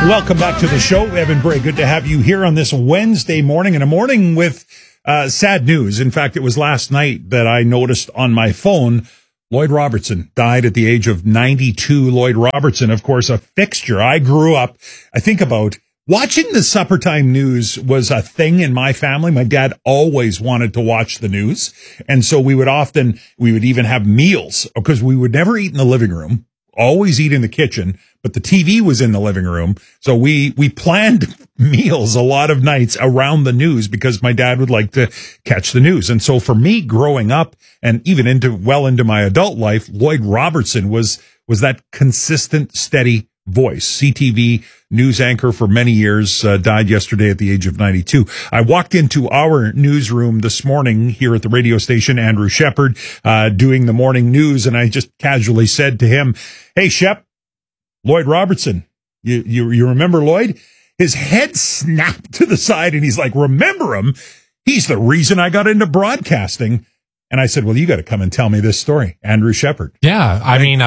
Welcome back to the show, Evan Bray. Good to have you here on this Wednesday morning, and a morning with sad news. In fact, it was last night that I noticed on my phone, Lloyd Robertson died at the age of 92. Lloyd Robertson, of course, a fixture. I grew up, I think about watching the supper time news was a thing in my family. My dad always wanted to watch the news. And so we would even have meals because we would never eat in the living room, always eat in the kitchen, but the TV was in the living room. So we planned meals a lot of nights around the news because my dad would like to catch the news. And so for me growing up and even into my adult life, Lloyd Robertson was that consistent, steady voice. CTV news anchor for many years, died yesterday at the age of 92. I walked into our newsroom this morning here at the radio station, Andrew Shepard, doing the morning news, and I just casually said to him, "Hey, Shep, Lloyd Robertson, you remember Lloyd?" His head snapped to the side, and he's like, "Remember him? He's the reason I got into broadcasting." And I said, "Well, you got to come and tell me this story." Andrew Shepard. Yeah, I mean,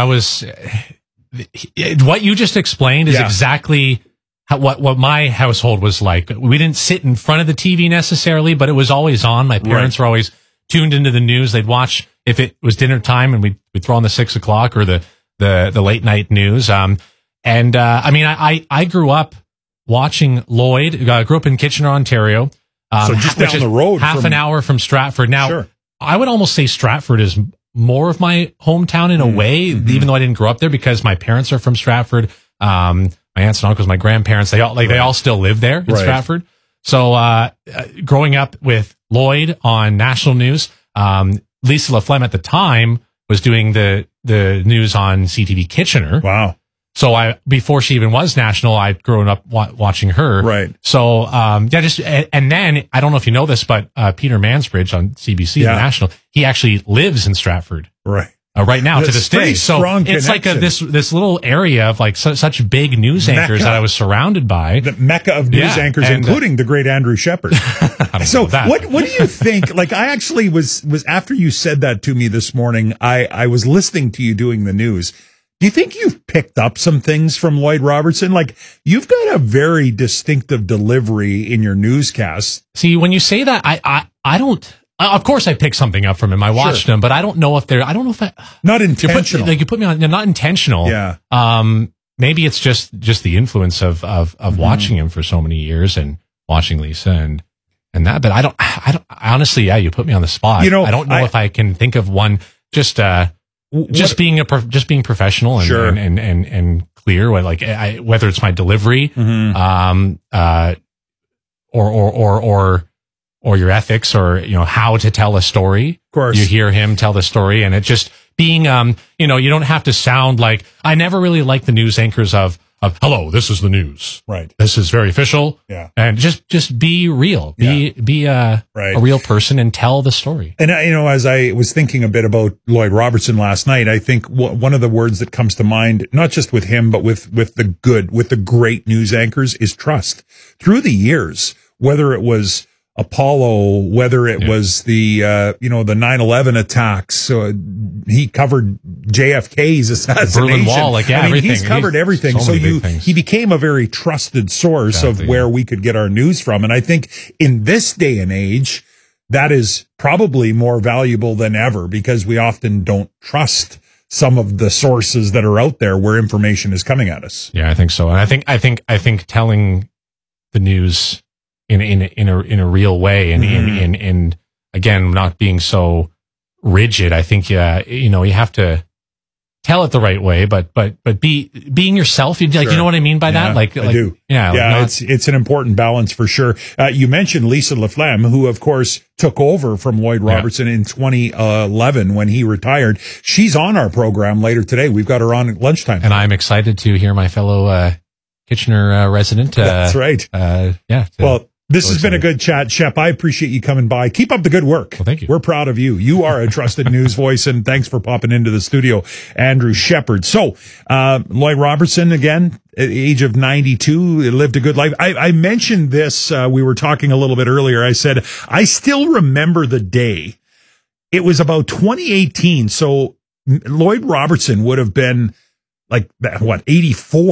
what you just explained is exactly what my household was like. We didn't sit in front of the TV necessarily, but it was always on. My parents were always tuned into the news. They'd watch if it was dinner time, and we'd throw on the 6 o'clock or the late night news. I mean, I grew up watching Lloyd. Grew up in Kitchener, Ontario. So just down the road, an hour from Stratford. Now, I would almost say Stratford is more of my hometown in a way, even though I didn't grow up there, because my parents are from Stratford. My aunts and uncles, my grandparents, they all still live there in Stratford. So, growing up with Lloyd on national news, Lisa LaFlemme at the time was doing the news on CTV Kitchener. Wow. So before she even was national, I'd grown up watching her. Right. So, and then, I don't know if you know this, but, Peter Mansbridge on CBC, the national, he actually lives in Stratford. Right. Right now to this day. So it's like this little area of like such big news anchors that I was surrounded by. The mecca of news anchors, including the great Andrew Shepard. So what do you think? Like, I actually was after you said that to me this morning, I was listening to you doing the news. Do you think you've picked up some things from Lloyd Robertson? Like, you've got a very distinctive delivery in your newscasts. See, when you say that, I don't. Of course, I picked something up from him. I watched him, but I don't know if not intentional. You put me on, not intentional. Yeah. Maybe it's just the influence of watching him for so many years and watching Lisa and that. But I don't honestly, you put me on the spot. I don't know if I can think of one. Just being professional and clear. Whether it's my delivery, or your ethics, or, how to tell a story. Of course. You hear him tell the story, and it just being, you don't have to sound like, I never really liked the news anchors of, hello, this is the news. Right. This is very official. Yeah. And just be real. Be a real person and tell the story. And, as I was thinking a bit about Lloyd Robertson last night, I think one of the words that comes to mind, not just with him, but with the great news anchors, is trust. Through the years, whether it was Apollo, whether it was the 9/11 attacks, he covered JFK's assassination. Berlin Wall, everything. He's covered everything. So he became a very trusted source of where we could get our news from. And I think in this day and age, that is probably more valuable than ever, because we often don't trust some of the sources that are out there where information is coming at us. Yeah, I think so. And I think telling the news in a real way, and again, not being so rigid. I think you have to tell it the right way, but being yourself. You know what I mean by that? I do. It's an important balance for sure. You mentioned Lisa LaFlemme, who of course took over from Lloyd Robertson in 2011 when he retired. She's on our program later today. We've got her on at lunchtime, and I'm excited to hear my fellow Kitchener resident. That's right. This has been a good chat, Shep. I appreciate you coming by. Keep up the good work. Well, thank you. We're proud of you. You are a trusted news voice, and thanks for popping into the studio, Andrew Shepard. So, Lloyd Robertson, again, at the age of 92, lived a good life. I mentioned this, we were talking a little bit earlier. I said, I still remember the day. It was about 2018. So, Lloyd Robertson would have been 84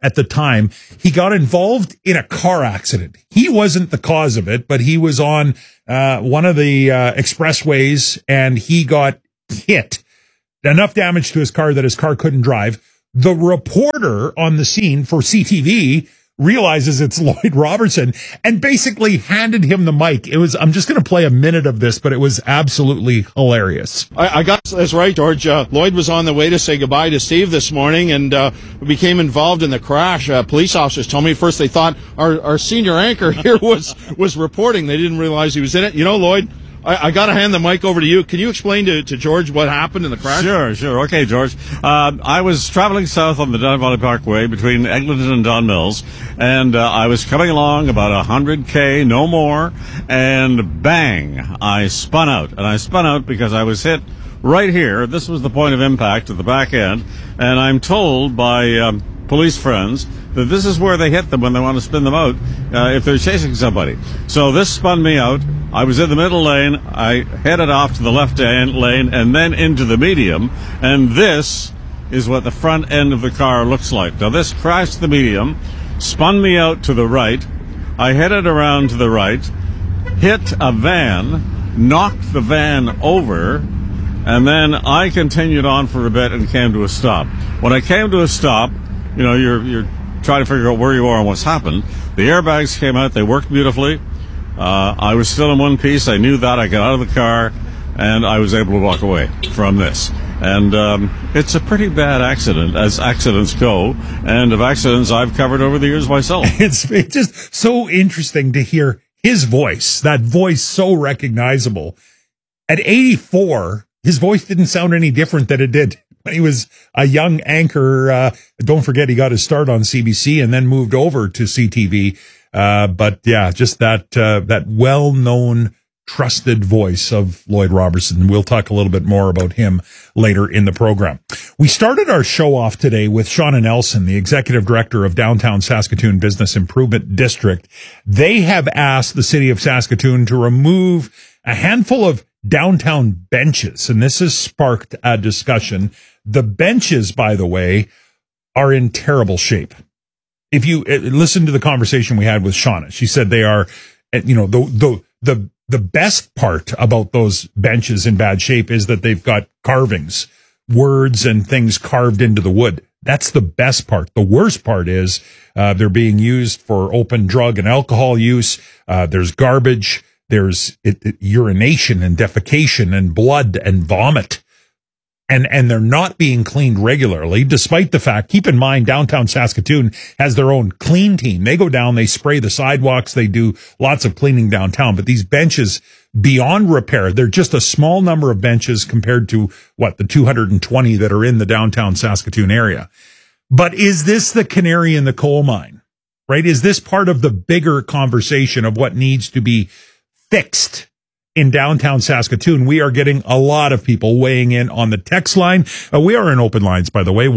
at the time. He got involved in a car accident. He wasn't the cause of it, but he was on one of the expressways, and he got hit. Enough damage to his car that his car couldn't drive. The reporter on the scene for CTV realizes it's Lloyd Robertson and basically handed him the mic. I'm just going to play a minute of this, but it was absolutely hilarious. I got this right, George. Lloyd was on the way to say goodbye to Steve this morning and became involved in the crash. Police officers told me first they thought our senior anchor here was reporting. They didn't realize he was in it. You know, Lloyd, I got to hand the mic over to you. Can you explain to George what happened in the crash? Sure. Okay, George. I was traveling south on the Don Valley Parkway between Eglinton and Don Mills, and I was coming along about 100K, no more, and bang, I spun out. And I spun out because I was hit right here. This was the point of impact at the back end, and I'm told by police friends that this is where they hit them when they want to spin them out if they're chasing somebody. So this spun me out. I was in the middle lane. I headed off to the left lane and then into the medium. And this is what the front end of the car looks like. Now this crashed the medium, spun me out to the right. I headed around to the right, hit a van, knocked the van over, and then I continued on for a bit and came to a stop. When I came to a stop, you know, you're trying to figure out where you are and what's happened. The airbags came out. They worked beautifully. I was still in one piece. I knew that. I got out of the car, and I was able to walk away from this. And it's a pretty bad accident, as accidents go, and of accidents I've covered over the years myself. It's just so interesting to hear his voice, that voice so recognizable. At 84, his voice didn't sound any different than it did when he was a young anchor. Don't forget, he got his start on CBC and then moved over to CTV. But yeah, just that well-known, trusted voice of Lloyd Robertson. We'll talk a little bit more about him later in the program. We started our show off today with Shauna Nelson, the executive director of Downtown Saskatoon Business Improvement District. They have asked the city of Saskatoon to remove a handful of downtown benches, and this has sparked a discussion. The benches, by the way, are in terrible shape. If you listen to the conversation we had with Shauna, she said they are, you know, the best part about those benches in bad shape is that they've got carvings, words and things carved into the wood. That's the best part. The worst part is they're being used for open drug and alcohol use. There's garbage. There's urination and defecation and blood and vomit. And they're not being cleaned regularly, despite the fact, keep in mind, downtown Saskatoon has their own clean team. They go down, they spray the sidewalks, they do lots of cleaning downtown. But these benches, beyond repair, they're just a small number of benches compared to, the 220 that are in the downtown Saskatoon area. But is this the canary in the coal mine, right? Is this part of the bigger conversation of what needs to be fixed in downtown Saskatoon? We are getting a lot of people weighing in on the text line. We are in open lines, by the way,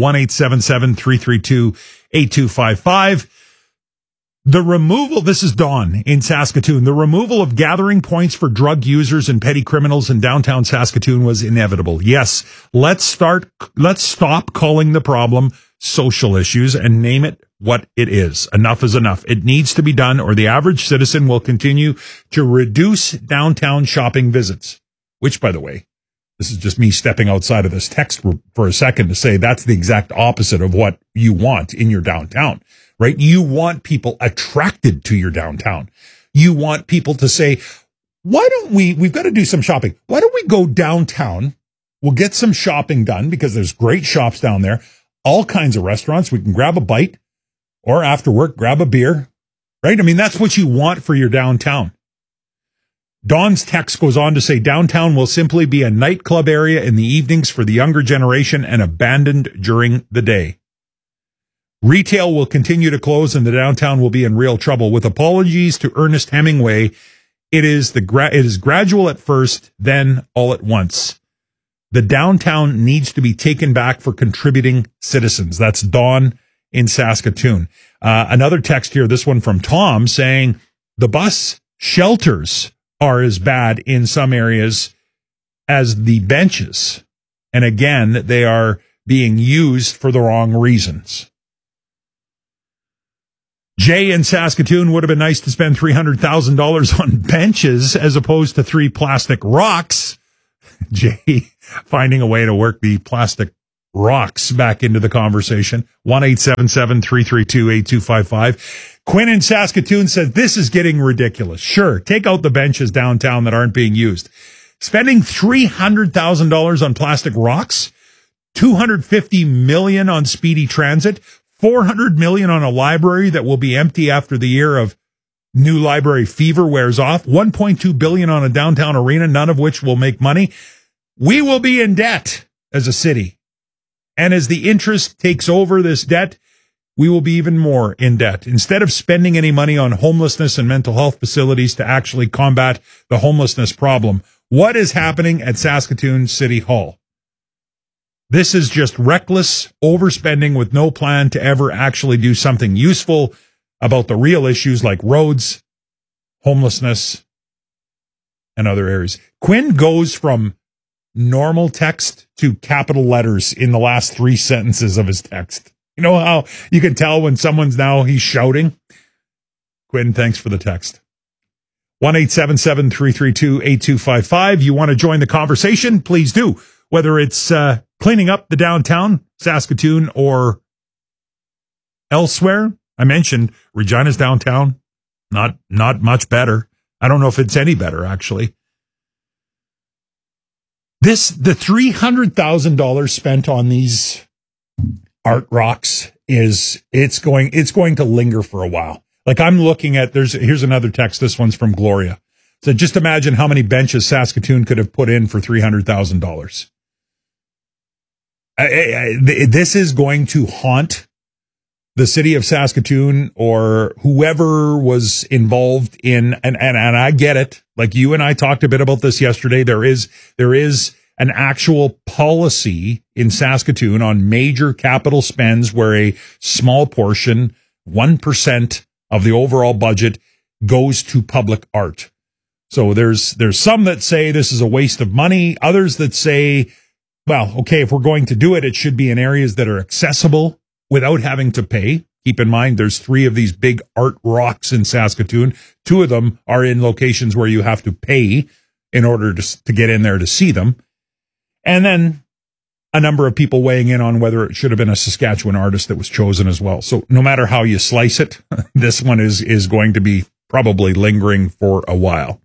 1-877-332-8255. The removal, this is Dawn in Saskatoon, the removal of gathering points for drug users and petty criminals in downtown Saskatoon was inevitable. Yes, let's stop calling the problem social issues and name it what it is. Enough is enough. It needs to be done, or the average citizen will continue to reduce downtown shopping visits, which, by the way, this is just me stepping outside of this text for a second to say that's the exact opposite of what you want in your downtown, right? You want people attracted to your downtown. You want people to say, why don't we've got to do some shopping. Why don't we go downtown? We'll get some shopping done because there's great shops down there, all kinds of restaurants. We can grab a bite, or after work, grab a beer, right? I mean, that's what you want for your downtown. Dawn's text goes on to say downtown will simply be a nightclub area in the evenings for the younger generation and abandoned during the day. Retail will continue to close and the downtown will be in real trouble. With apologies to Ernest Hemingway, it is gradual at first, then all at once. The downtown needs to be taken back for contributing citizens. That's Dawn in Saskatoon. Another text here, this one from Tom, saying the bus shelters are as bad in some areas as the benches. And again, they are being used for the wrong reasons. Jay in Saskatoon, would have been nice to spend $300,000 on benches as opposed to 3 plastic rocks. Jay finding a way to work the plastic rocks back into the conversation. 1-877-332-8255. Quinn in Saskatoon says, this is getting ridiculous. Sure, take out the benches downtown that aren't being used. Spending $300,000 on plastic rocks, $250 million on speedy transit, $400 million on a library that will be empty after the year of new library fever wears off, $1.2 billion on a downtown arena, none of which will make money. We will be in debt as a city. And as the interest takes over this debt, we will be even more in debt. Instead of spending any money on homelessness and mental health facilities to actually combat the homelessness problem, what is happening at Saskatoon City Hall? This is just reckless overspending with no plan to ever actually do something useful about the real issues like roads, homelessness, and other areas. Quinn goes from normal text to capital letters in the last 3 sentences of his text. You know how you can tell when he's shouting? Quinn, thanks for the text. 1-877-332-8255. You want to join the conversation? Please do. Whether it's cleaning up the downtown, Saskatoon, or elsewhere. I mentioned Regina's downtown. Not much better. I don't know if it's any better, actually. The $300,000 spent on these art rocks it's going to linger for a while. Like I'm looking at, here's another text. This one's from Gloria. So just imagine how many benches Saskatoon could have put in for $300,000. This is going to haunt the city of Saskatoon or whoever was involved in, and I get it. Like you and I talked a bit about this yesterday. There is an actual policy in Saskatoon on major capital spends where a small portion, 1% of the overall budget goes to public art. So there's some that say this is a waste of money. Others that say, well, okay, if we're going to do it, it should be in areas that are accessible without having to pay. Keep in mind, there's 3 of these big art rocks in Saskatoon. 2 of them are in locations where you have to pay in order to get in there to see them. And then a number of people weighing in on whether it should have been a Saskatchewan artist that was chosen as well. So no matter how you slice it, this one is going to be probably lingering for a while.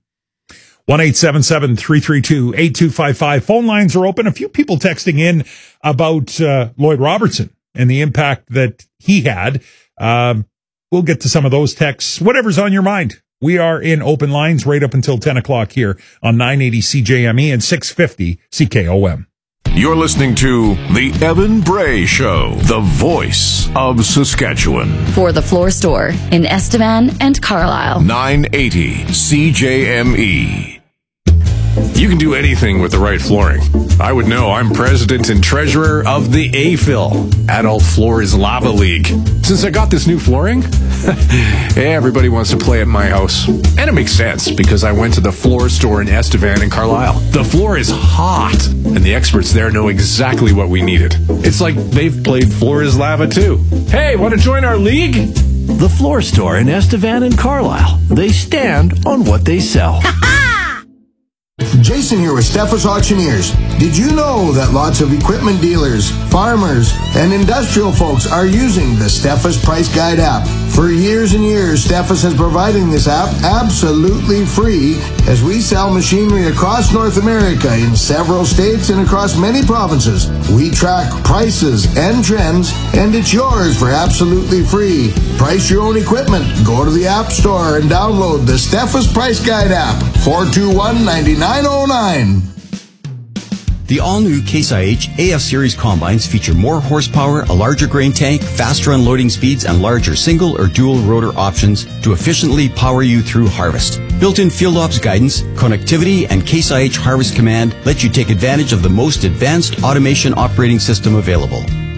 1-877-332-8255. Phone lines are open. A few people texting in about Lloyd Robertson and the impact that he had. We'll get to some of those texts. Whatever's on your mind. We are in open lines right up until 10 o'clock here on 980 CJME and 650 CKOM. You're listening to The Evan Bray Show, the voice of Saskatchewan. For the Floor Store in Estevan and Carlisle. 980 CJME. You can do anything with the right flooring. I would know. I'm president and treasurer of the AFIL, Adult Floors Lava League. Since I got this new flooring, everybody wants to play at my house. And it makes sense because I went to the Floor Store in Estevan and Carlisle. The floor is hot, and the experts there know exactly what we needed. It's like they've played Floor is Lava too. Hey, want to join our league? The Floor Store in Estevan and Carlisle. They stand on what they sell. Jason here with Steffes Auctioneers. Did you know that lots of equipment dealers, farmers, and industrial folks are using the Steffes Price Guide app? For years and years, Steffes has provided this app absolutely free as we sell machinery across North America in several states and across many provinces. We track prices and trends, and it's yours for absolutely free. Price your own equipment. Go to the App Store and download the Steffes Price Guide app. 421-9909. The all-new Case IH AF Series combines feature more horsepower, a larger grain tank, faster unloading speeds, and larger single or dual rotor options to efficiently power you through harvest. Built-in field ops guidance, connectivity, and Case IH Harvest Command let you take advantage of the most advanced automation operating system available.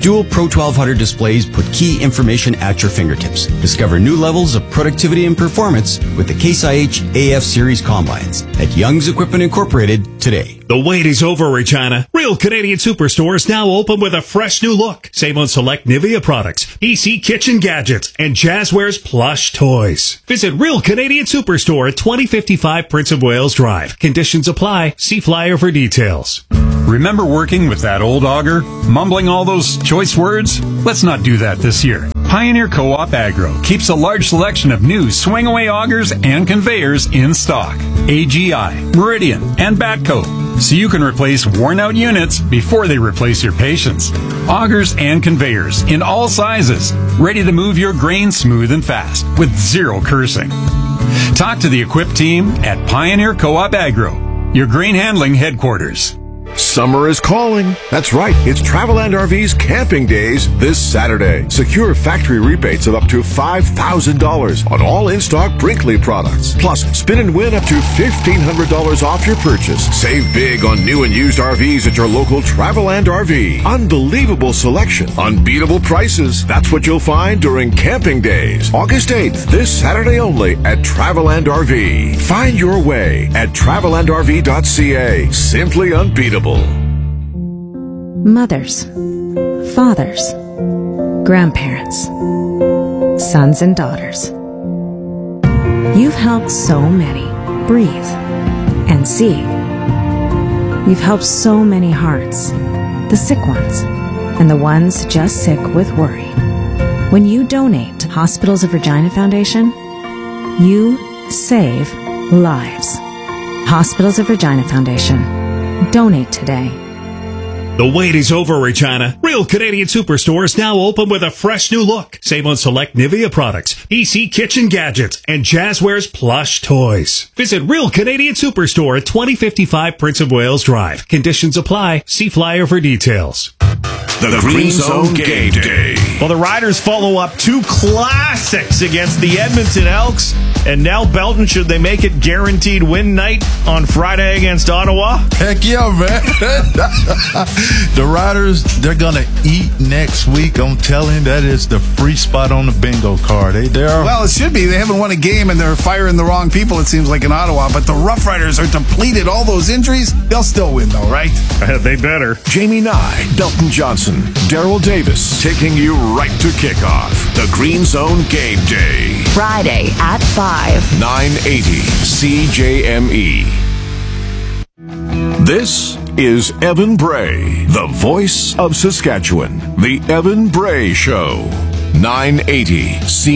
Dual Pro 1200 displays put key information at your fingertips. Discover new levels of productivity and performance with the Case IH AF Series combines at Young's Equipment Incorporated today. The wait is over, Regina. Real Canadian Superstore is now open with a fresh new look. Save on select Nivea products, PC kitchen gadgets, and Jazzwares plush toys. Visit Real Canadian Superstore at 2055 Prince of Wales Drive. Conditions apply. See flyer for details. Remember working with that old auger? Mumbling all those choice words? Let's not do that this year. Pioneer Co-op Agro keeps a large selection of new swing-away augers and conveyors in stock. AGI, Meridian, and Batco, so you can replace worn-out units before they replace your patience. Augers and conveyors in all sizes, ready to move your grain smooth and fast with zero cursing. Talk to the equipped team at Pioneer Co-op Agro, your grain handling headquarters. Summer is calling. That's right. It's Traveland RV's Camping Days this Saturday. Secure factory rebates of up to $5,000 on all in-stock Brinkley products. Plus, spin and win up to $1,500 off your purchase. Save big on new and used RVs at your local Traveland RV. Unbelievable selection. Unbeatable prices. That's what you'll find during Camping Days. August 8th, this Saturday only at Traveland RV. Find your way at travelandrv.ca. Simply unbeatable. Mothers, fathers, grandparents, sons and daughters. You've helped so many breathe and see. You've helped so many hearts, the sick ones and the ones just sick with worry. When you donate to Hospitals of Regina Foundation, you save lives. Hospitals of Regina Foundation. Donate today. The wait is over, Regina. Real Canadian Superstore is now open with a fresh new look. Save on select Nivea products, PC kitchen gadgets, and Jazzwares plush toys. Visit Real Canadian Superstore at 2055 Prince of Wales Drive. Conditions apply. See flyer for details. The Green Zone Game Day. Well, the Riders follow up two classics against the Edmonton Elks. And now Belton, should they make it guaranteed win night on Friday against Ottawa? Heck yeah, man. The Riders, they're going to eat next week. I'm telling you, that is the free spot on the bingo card. They are. Well, it should be. They haven't won a game, and they're firing the wrong people, it seems like, in Ottawa. But the Rough Riders are depleted. All those injuries, they'll still win, though, right? They better. Jamie Nye, Belton Johnson, Daryl Davis, taking you right to kickoff. The Green Zone Game Day. Friday at 5. 980 CJME. This is Evan Bray, the voice of Saskatchewan. The Evan Bray Show. 980 CJME.